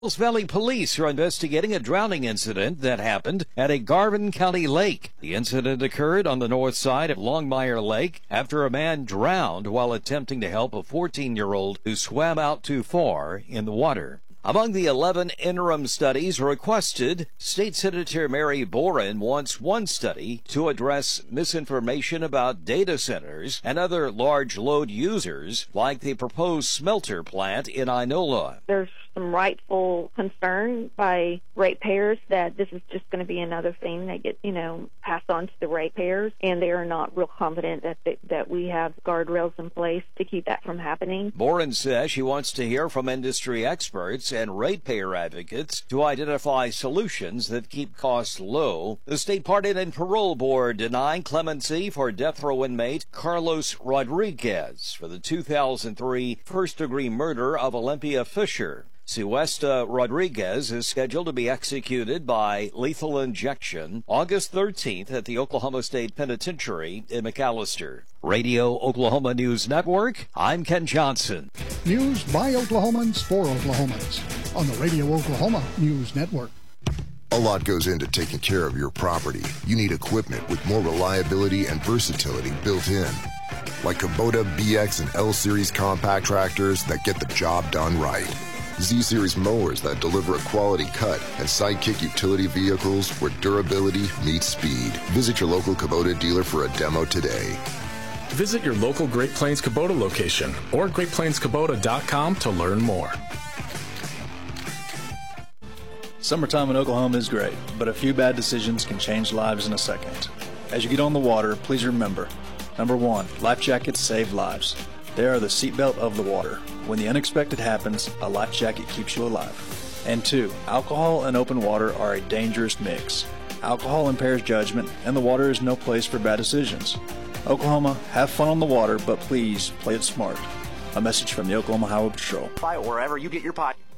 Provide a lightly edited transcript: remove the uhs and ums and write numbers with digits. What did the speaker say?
Hills Valley Police are investigating a drowning incident that happened at a Garvin County lake. The incident occurred on the north side of Longmire Lake after a man drowned while attempting to help a 14-year-old who swam out too far in the water. Among the 11 interim studies requested, State Senator Mary Boren wants one study to address misinformation about data centers and other large load users like the proposed smelter plant in Inola. There's some rightful concern by ratepayers that this is just going to be another thing that gets, passed on to the ratepayers, and they are not real confident that we have guardrails in place to keep that from happening. Boren says she wants to hear from industry experts and ratepayer advocates to identify solutions that keep costs low. The State Pardon and Parole Board denying clemency for death row inmate Carlos Rodriguez for the 2003 first-degree murder of Olympia Fisher. Suesta Rodriguez is scheduled to be executed by lethal injection August 13th at the Oklahoma State Penitentiary in McAlester. Radio Oklahoma News Network, I'm Ken Johnson. News by Oklahomans for Oklahomans on the Radio Oklahoma News Network. A lot goes into taking care of your property. You need equipment with more reliability and versatility built in. Like Kubota BX and L Series compact tractors that get the job done right. Z-Series mowers that deliver a quality cut, and Sidekick utility vehicles where durability meets speed. Visit your local Kubota dealer for a demo today. Visit your local Great Plains Kubota location or GreatPlainsKubota.com to learn more. Summertime in Oklahoma is great, but a few bad decisions can change lives in a second. As you get on the water, please remember, number 1, life jackets save lives. They are the seatbelt of the water. When the unexpected happens, a life jacket keeps you alive. And 2, alcohol and open water are a dangerous mix. Alcohol impairs judgment, and the water is no place for bad decisions. Oklahoma, have fun on the water, but please play it smart. A message from the Oklahoma Highway Patrol. Buy it wherever you get your podcast.